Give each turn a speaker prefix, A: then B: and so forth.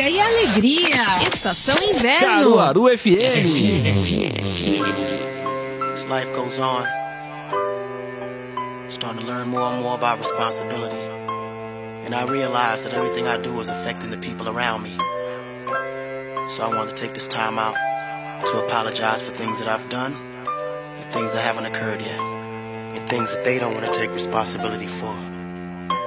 A: música e alegria. Estação Inverno.
B: Caruaru FM.
C: As life goes on, I'm starting to learn more and more about responsibility. And I realize that everything I do is affecting the people around me. So I want to take this time out to apologize for things that I've done and things that haven't occurred yet, and things that they don't want to take responsibility for.